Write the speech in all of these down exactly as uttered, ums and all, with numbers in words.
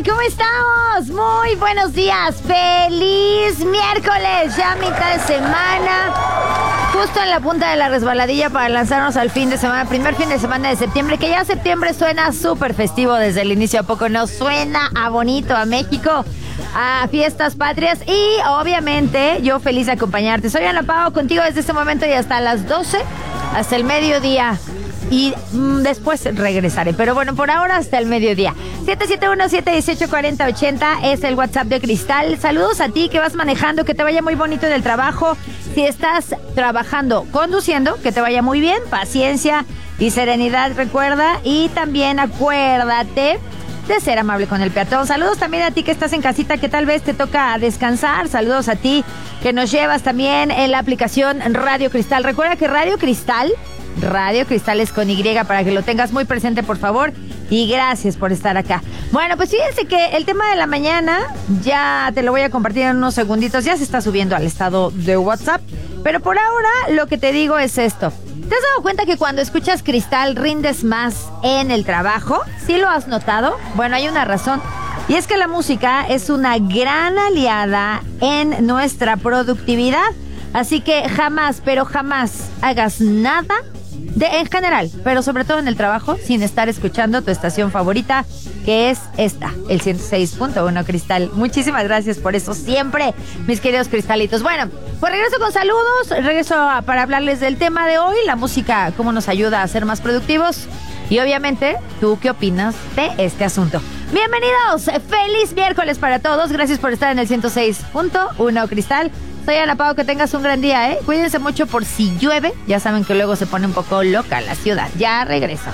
¿cómo estamos? Muy buenos días, feliz miércoles, ya mitad de semana, justo en la punta de la resbaladilla para lanzarnos al fin de semana, primer fin de semana de septiembre, que ya septiembre suena súper festivo desde el inicio, ¿a poco no? Suena a bonito, a México, a fiestas patrias y obviamente yo feliz de acompañarte. Soy Ana Pao, contigo desde este momento y hasta las doce, hasta el mediodía. Y mmm, después regresaré. Pero bueno, por ahora hasta el mediodía. siete siete uno, siete uno ocho, cuatro cero ocho cero es el WhatsApp de Cristal. Saludos a ti que vas manejando, que te vaya muy bonito en el trabajo. Si estás trabajando, conduciendo, que te vaya muy bien. Paciencia y serenidad, recuerda. Y también acuérdate de ser amable con el peatón. Saludos también a ti que estás en casita, que tal vez te toca descansar. Saludos a ti que nos llevas también en la aplicación Radio Cristal. Recuerda que Radio Cristal... Radio Cristal es con Y, para que lo tengas muy presente, por favor. Y gracias por estar acá. Bueno, pues fíjense que el tema de la mañana ya te lo voy a compartir en unos segunditos. Ya se está subiendo al estado de WhatsApp. Pero por ahora lo que te digo es esto. ¿Te has dado cuenta que cuando escuchas Cristal rindes más en el trabajo? ¿Sí lo has notado? Bueno, hay una razón. Y es que la música es una gran aliada en nuestra productividad. Así que jamás, pero jamás hagas nada de, en general, pero sobre todo en el trabajo, sin estar escuchando tu estación favorita, que es esta, el ciento seis punto uno Cristal. Muchísimas gracias por eso siempre, mis queridos cristalitos. Bueno, pues regreso con saludos, regreso a, para hablarles del tema de hoy, la música, cómo nos ayuda a ser más productivos. Y obviamente, ¿tú qué opinas de este asunto? Bienvenidos, feliz miércoles para todos, gracias por estar en el ciento seis punto uno Cristal. Soy Ana Pao, que tengas un gran día, ¿eh? Cuídense mucho por si llueve. Ya saben que luego se pone un poco loca la ciudad. Ya regreso.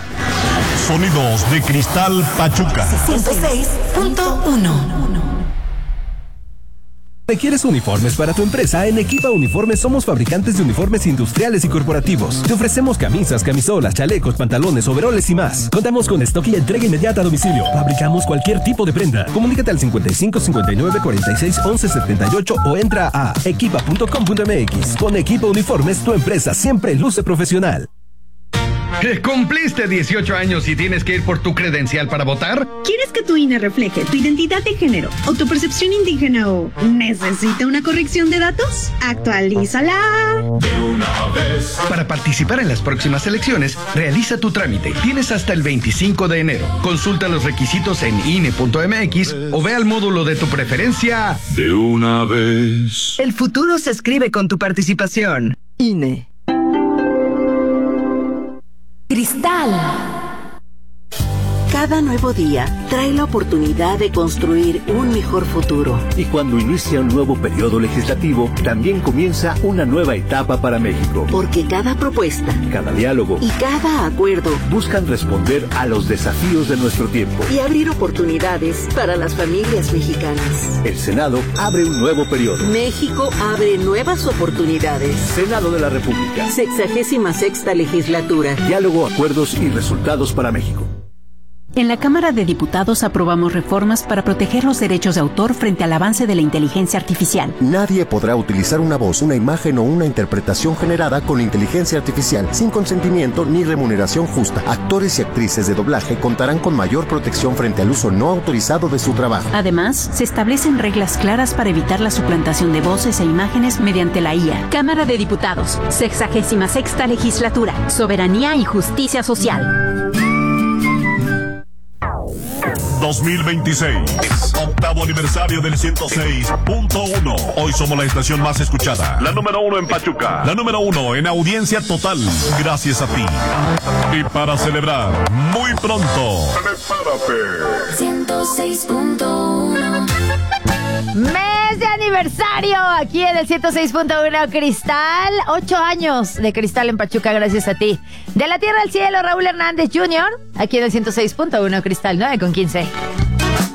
Sonidos de Cristal Pachuca. ciento seis punto uno. ¿Requieres uniformes para tu empresa? En Equipa Uniformes somos fabricantes de uniformes industriales y corporativos. Te ofrecemos camisas, camisolas, chalecos, pantalones, overoles y más. Contamos con stock y entrega inmediata a domicilio. Fabricamos cualquier tipo de prenda. Comunícate al cincuenta y cinco, cincuenta y nueve, cuarenta y seis, once, setenta y ocho o entra a equipa punto com punto m x. Con Equipa Uniformes, tu empresa siempre luce profesional. ¿Cumpliste dieciocho años y tienes que ir por tu credencial para votar? ¿Quieres que tu I N E refleje tu identidad de género o tu percepción indígena o necesita una corrección de datos? ¡Actualízala! De una vez. Para participar en las próximas elecciones, realiza tu trámite. Tienes hasta el veinticinco de enero. Consulta los requisitos en I N E punto m x o ve al módulo de tu preferencia. De una vez. El futuro se escribe con tu participación. I N E. Cristal. Cada nuevo día trae la oportunidad de construir un mejor futuro. Y cuando inicia un nuevo periodo legislativo, también comienza una nueva etapa para México. Porque cada propuesta, cada diálogo y cada acuerdo buscan responder a los desafíos de nuestro tiempo y abrir oportunidades para las familias mexicanas. El Senado abre un nuevo periodo. México abre nuevas oportunidades. Senado de la República. Sexagésima sexta legislatura. Diálogo, acuerdos y resultados para México. En la Cámara de Diputados aprobamos reformas para proteger los derechos de autor frente al avance de la inteligencia artificial. Nadie podrá utilizar una voz, una imagen o una interpretación generada con inteligencia artificial sin consentimiento ni remuneración justa. Actores y actrices de doblaje contarán con mayor protección frente al uso no autorizado de su trabajo. Además, se establecen reglas claras para evitar la suplantación de voces e imágenes mediante la I A. Cámara de Diputados, sexagésima sexta legislatura, soberanía y justicia social. dos mil veintiséis, octavo aniversario del ciento seis punto uno. Hoy somos la estación más escuchada, la número uno en Pachuca, la número uno en audiencia total, gracias a ti. Y para celebrar, muy pronto, prepárate. ciento seis punto uno. Mes de aniversario aquí en el ciento seis punto uno Cristal. Ocho años de Cristal en Pachuca, gracias a ti. De la tierra al cielo, Raúl Hernández junior Aquí en el ciento seis punto uno Cristal, nueve con quince.